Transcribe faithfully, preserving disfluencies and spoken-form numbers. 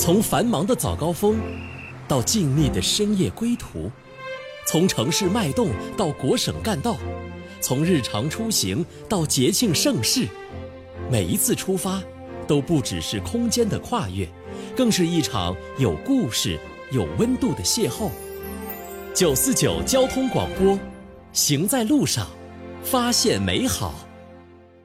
从繁忙的早高峰到静谧的深夜归途，从城市脉动到国省干道，从日常出行到节庆盛事，每一次出发都不只是空间的跨越，更是一场有故事、有温度的邂逅。九四九交通广播，行在路上，发现美好。